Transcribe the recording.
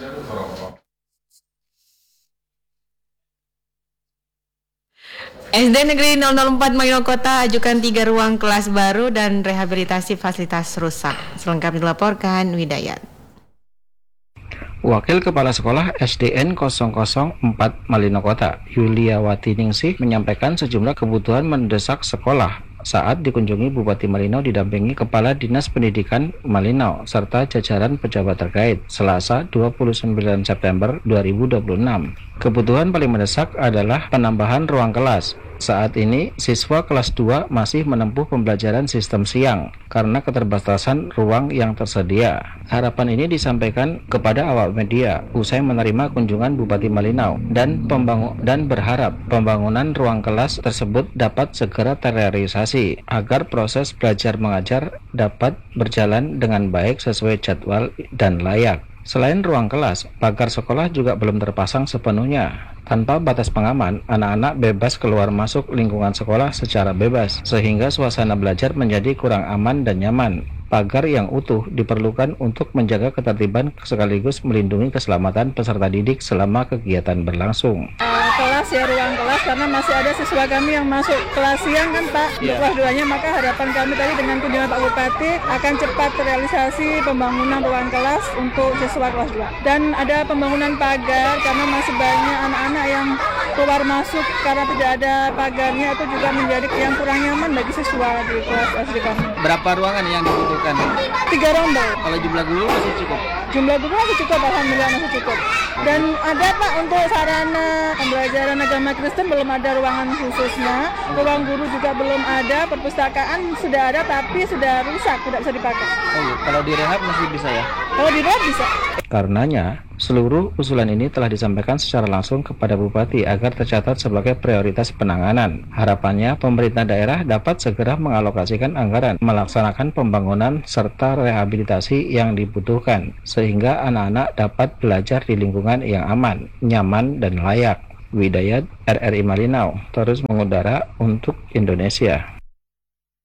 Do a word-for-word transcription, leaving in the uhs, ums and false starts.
S D Negeri nol nol empat Malino Kota ajukan tiga ruang kelas baru dan rehabilitasi fasilitas rusak. Selengkapnya dilaporkan Widayat. Wakil Kepala Sekolah S D N nol nol empat Malino Kota, Yuliawati Ningsih, menyampaikan sejumlah kebutuhan mendesak sekolah saat dikunjungi Bupati Malino didampingi Kepala Dinas Pendidikan Malino serta jajaran pejabat terkait Selasa dua puluh sembilan September dua ribu dua puluh enam. Kebutuhan paling mendesak adalah penambahan ruang kelas. Saat ini, siswa kelas dua masih menempuh pembelajaran sistem siang karena keterbatasan ruang yang tersedia. Harapan ini disampaikan kepada awak media usai menerima kunjungan Bupati Malino dan pembangun dan berharap pembangunan ruang kelas tersebut dapat segera terrealisasi agar proses belajar mengajar dapat berjalan dengan baik sesuai jadwal dan layak. Selain ruang kelas, pagar sekolah juga belum terpasang sepenuhnya. Tanpa batas pengaman, anak-anak bebas keluar masuk lingkungan sekolah secara bebas, sehingga suasana belajar menjadi kurang aman dan nyaman. Pagar yang utuh diperlukan untuk menjaga ketertiban sekaligus melindungi keselamatan peserta didik selama kegiatan berlangsung. Uh, kelas ya, ruang kelas, karena masih ada siswa kami yang masuk kelas siang kan Pak, yeah. Kelas duanya, maka harapan kami tadi dengan kunjungan Pak Bupati akan cepat terrealisasi pembangunan ruang kelas untuk siswa kelas dua. Dan ada pembangunan pagar karena masih banyak anak-anak yang keluar masuk karena tidak ada pagarnya, itu juga menjadi yang kurang nyaman bagi siswa di kelas S D kami. Berapa ruangan yang dibutuhkan? Tiga rombel. Kalau jumlah guru masih cukup? Jumlah guru masih cukup, alhamdulillah masih cukup. Dan ada Pak untuk sarana pembelajaran agama Kristen belum ada ruangan khususnya, ruang guru juga belum ada, perpustakaan sudah ada tapi sudah rusak, tidak bisa dipakai. Oh iya, kalau direhab masih bisa ya? Kalau direhab bisa. Karenanya, seluruh usulan ini telah disampaikan secara langsung kepada Bupati agar tercatat sebagai prioritas penanganan. Harapannya, pemerintah daerah dapat segera mengalokasikan anggaran, melaksanakan pembangunan serta rehabilitasi yang dibutuhkan, sehingga anak-anak dapat belajar di lingkungan yang aman, nyaman, dan layak. Widayat, R R I Malino, terus mengudara untuk Indonesia.